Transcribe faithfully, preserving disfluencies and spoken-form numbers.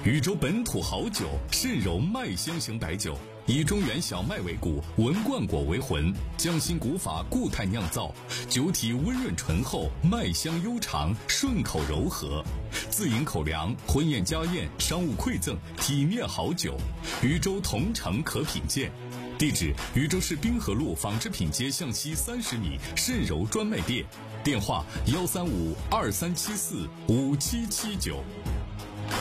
禹州本土好酒，渗柔麦香型白酒，以中原小麦为骨，文冠果为魂，匠心古法固态酿造，酒体温润醇厚，麦香悠长，顺口柔和。自饮口粮，婚宴家宴，商务馈赠，体面好酒。禹州同城可品鉴。地址：禹州市滨河路纺织品街向西三十米，渗柔专卖店。电话：幺三五二三七四五七七九。